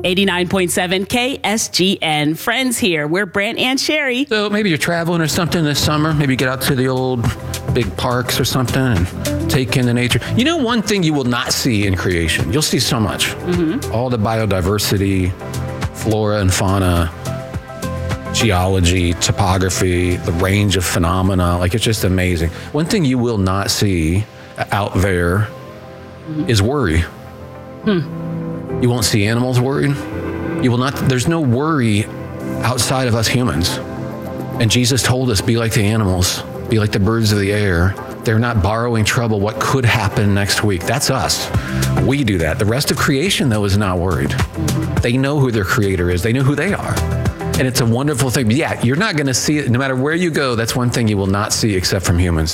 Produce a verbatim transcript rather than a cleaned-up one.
eighty-nine point seven K S G N. Friends here. We're Brant and Sherry. So maybe you're traveling or something this summer. Maybe get out to the old big parks or something and take in the nature. You know, one thing you will not see in creation, you'll see so much. Mm-hmm. All the biodiversity, flora and fauna, geology, topography, the range of phenomena. Like, it's just amazing. One thing you will not see out there mm-hmm. is worry. Hmm. You won't see animals worried. You will not, there's no worry outside of us humans. And Jesus told us, be like the animals, be like the birds of the air. They're not borrowing trouble what could happen next week. That's us. We do that. The rest of creation, though, is not worried. They know who their creator is. They know who they are. And it's a wonderful thing. But yeah, you're not going to see it no matter where you go. That's one thing you will not see except from humans.